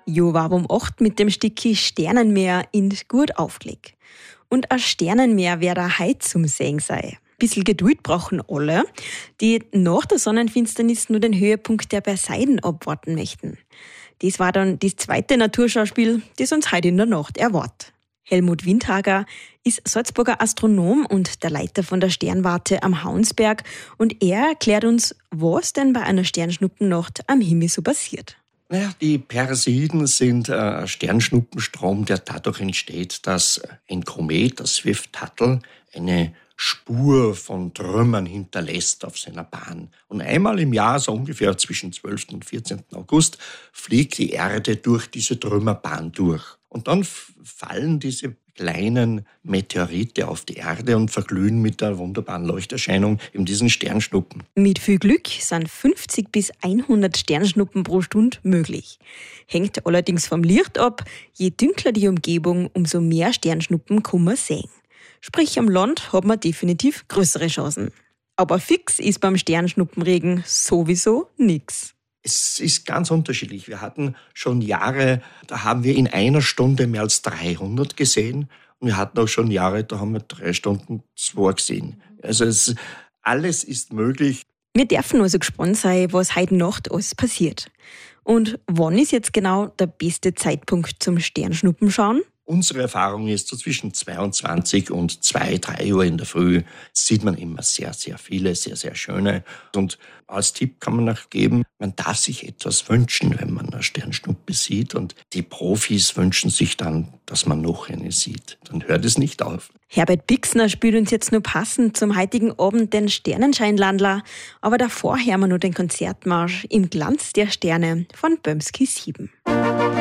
Jo war um 8 mit dem Stücki Sternenmeer in gut aufgelegt. Und ein Sternenmeer wer da heut zum Sehen sei. Bisschen Geduld brauchen alle, die nach der Sonnenfinsternis nur den Höhepunkt der Perseiden abwarten möchten. Das war dann das zweite Naturschauspiel, das uns heute in der Nacht erwartet. Helmut Windhager ist Salzburger Astronom und der Leiter von der Sternwarte am Hauensberg und er erklärt uns, was denn bei einer Sternschnuppennacht am Himmel so passiert. Naja, die Perseiden sind ein Sternschnuppenstrom, der dadurch entsteht, dass ein Komet, das Swift-Tuttle, eine Spur von Trümmern hinterlässt auf seiner Bahn. Und einmal im Jahr, so ungefähr zwischen 12. und 14. August, fliegt die Erde durch diese Trümmerbahn durch. Und dann fallen diese kleinen Meteorite auf die Erde und verglühen mit der wunderbaren Leuchterscheinung in diesen Sternschnuppen. Mit viel Glück sind 50 bis 100 Sternschnuppen pro Stunde möglich. Hängt allerdings vom Licht ab. Je dunkler die Umgebung, umso mehr Sternschnuppen kann man sehen. Sprich, am Land hat man definitiv größere Chancen. Aber fix ist beim Sternschnuppenregen sowieso nix. Es ist ganz unterschiedlich. Wir hatten schon Jahre, da haben wir in einer Stunde mehr als 300 gesehen. Und wir hatten auch schon Jahre, da haben wir 3 Stunden 2 gesehen. Also alles ist möglich. Wir dürfen also gespannt sein, was heute Nacht alles passiert. Und wann ist jetzt genau der beste Zeitpunkt zum Sternschnuppenschauen? Unsere Erfahrung ist, so zwischen 22 und 2, 3 Uhr in der Früh sieht man immer sehr, sehr viele, sehr, sehr schöne. Und als Tipp kann man noch geben, man darf sich etwas wünschen, wenn man eine Sternschnuppe sieht. Und die Profis wünschen sich dann, dass man noch eine sieht. Dann hört es nicht auf. Herbert Bixner spielt uns jetzt nur passend zum heutigen Abend den Sternenscheinlandler. Aber davor hören wir nur den Konzertmarsch im Glanz der Sterne von Böhmski 7.